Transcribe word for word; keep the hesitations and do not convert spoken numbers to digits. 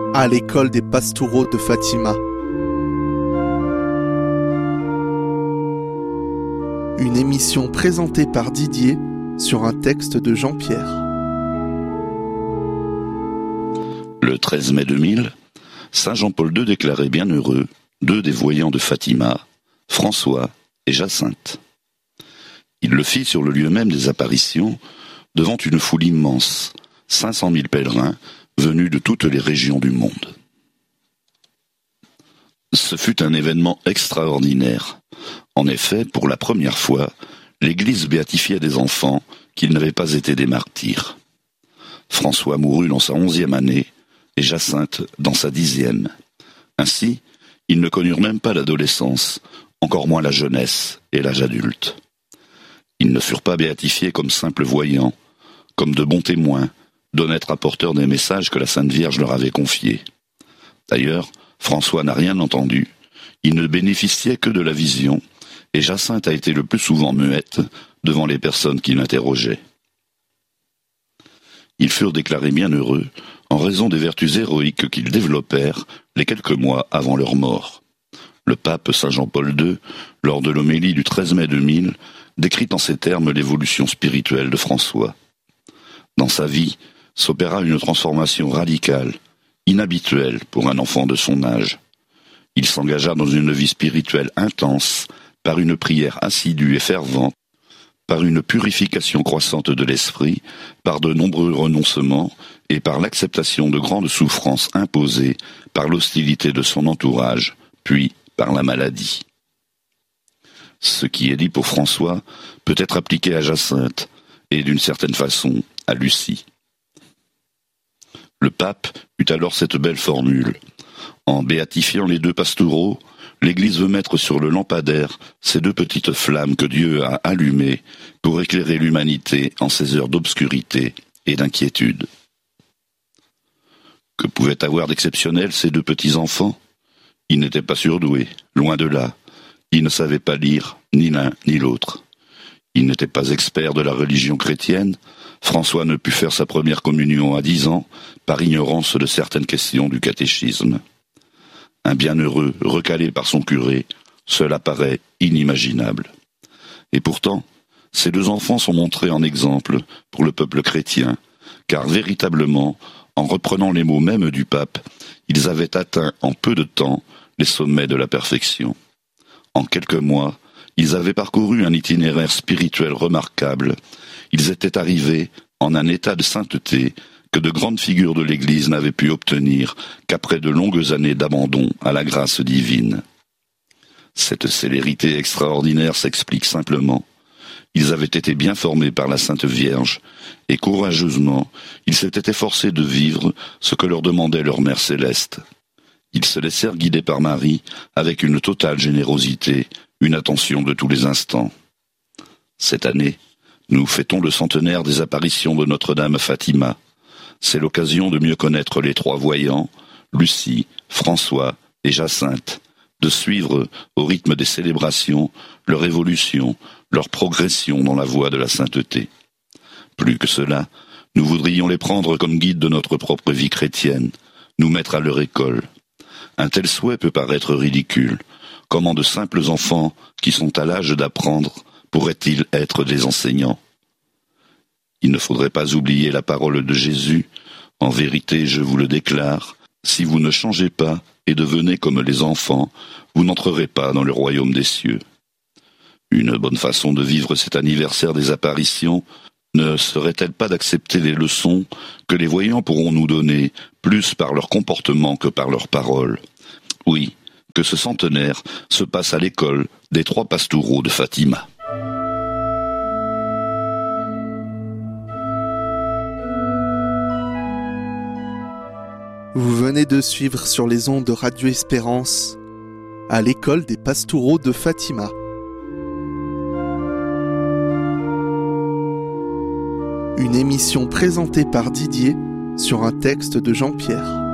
à l'école des Pastoureaux de Fatima. Une émission présentée par Didier sur un texte de Jean-Pierre. Le treize mai deux mille, saint Jean-Paul deux déclarait bienheureux deux des voyants de Fatima, François et Jacinthe. Il le fit sur le lieu même des apparitions, devant une foule immense, cinq cent mille pèlerins venus de toutes les régions du monde. Ce fut un événement extraordinaire. En effet, pour la première fois, l'Église béatifiait des enfants qui n'avaient pas été des martyrs. François mourut dans sa onzième année et Jacinthe dans sa dixième. Ainsi, ils ne connurent même pas l'adolescence, encore moins la jeunesse et l'âge adulte. Ils ne furent pas béatifiés comme simples voyants, comme de bons témoins, d'honnêtes rapporteurs des messages que la Sainte Vierge leur avait confiés. D'ailleurs, François n'a rien entendu, il ne bénéficiait que de la vision, et Jacinthe a été le plus souvent muette devant les personnes qui l'interrogeaient. Ils furent déclarés bienheureux en raison des vertus héroïques qu'ils développèrent les quelques mois avant leur mort. Le pape saint Jean-Paul deux, lors de l'homélie du treize mai deux mille, décrit en ces termes l'évolution spirituelle de François. Dans sa vie, s'opéra une transformation radicale, inhabituelle pour un enfant de son âge. Il s'engagea dans une vie spirituelle intense, par une prière assidue et fervente, par une purification croissante de l'esprit, par de nombreux renoncements et par l'acceptation de grandes souffrances imposées par l'hostilité de son entourage, puis par la maladie. Ce qui est dit pour François peut être appliqué à Jacinthe et d'une certaine façon à Lucie. Le pape eut alors cette belle formule. En béatifiant les deux pastoureaux, l'Église veut mettre sur le lampadaire ces deux petites flammes que Dieu a allumées pour éclairer l'humanité en ces heures d'obscurité et d'inquiétude. Que pouvaient avoir d'exceptionnel ces deux petits enfants ? Ils n'étaient pas surdoués, loin de là. Ils ne savaient pas lire, ni l'un ni l'autre. Ils n'étaient pas experts de la religion chrétienne. François ne put faire sa première communion à dix ans par ignorance de certaines questions du catéchisme. Un bienheureux recalé par son curé, cela paraît inimaginable. Et pourtant, ces deux enfants sont montrés en exemple pour le peuple chrétien, car véritablement, en reprenant les mots mêmes du pape, ils avaient atteint en peu de temps les sommets de la perfection. En quelques mois, ils avaient parcouru un itinéraire spirituel remarquable. Ils étaient arrivés en un état de sainteté que de grandes figures de l'Église n'avaient pu obtenir qu'après de longues années d'abandon à la grâce divine. Cette célérité extraordinaire s'explique simplement. Ils avaient été bien formés par la Sainte Vierge, et courageusement, ils s'étaient efforcés de vivre ce que leur demandait leur Mère Céleste. Ils se laissèrent guider par Marie avec une totale générosité, une attention de tous les instants. Cette année, nous fêtons le centenaire des apparitions de Notre-Dame à Fatima. C'est l'occasion de mieux connaître les trois voyants, Lucie, François et Jacinthe, de suivre, au rythme des célébrations, leur évolution, leur progression dans la voie de la sainteté. Plus que cela, nous voudrions les prendre comme guides de notre propre vie chrétienne, nous mettre à leur école. Un tel souhait peut paraître ridicule. Comment de simples enfants, qui sont à l'âge d'apprendre, pourraient-ils être des enseignants ? Il ne faudrait pas oublier la parole de Jésus. En vérité, je vous le déclare, si vous ne changez pas et devenez comme les enfants, vous n'entrerez pas dans le royaume des cieux. Une bonne façon de vivre cet anniversaire des apparitions ne serait-elle pas d'accepter les leçons que les voyants pourront nous donner, plus par leur comportement que par leurs paroles ? Oui, que ce centenaire se passe à l'école des trois pastoureaux de Fatima. Vous venez de suivre sur les ondes de Radio Espérance, à l'école des Pastoureaux de Fatima. Une émission présentée par Didier sur un texte de Jean-Pierre.